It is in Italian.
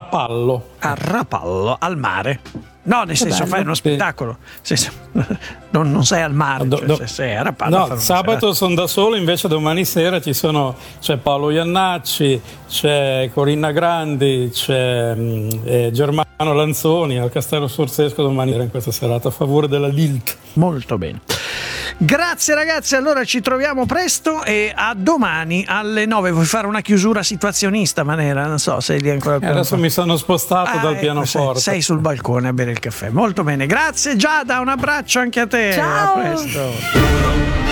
Rapallo. A Rapallo, al mare. No, nel senso fai uno spettacolo. Non sei al mare, cioè, sei a Rapallo. No, sabato sono da solo, invece domani sera c'è Paolo Iannacci, c'è Corinna Grandi, c'è Germano Lanzoni al Castello Sforzesco domani sera in questa serata a favore della Lilt. Molto bene. Grazie ragazzi, allora ci troviamo presto e a domani alle 9. Vuoi fare una chiusura situazionista, Manera? Non so se lì ancora. Adesso mi sono spostato dal pianoforte. Sei sul balcone a bere il caffè. Molto bene, grazie Giada, un abbraccio anche a te. Ciao. A presto.